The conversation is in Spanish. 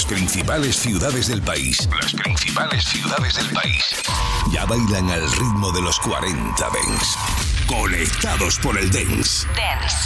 principales ciudades del país. Las principales ciudades del país. Ya bailan al ritmo de los 40 Dance. Conectados por el Dance. Dance.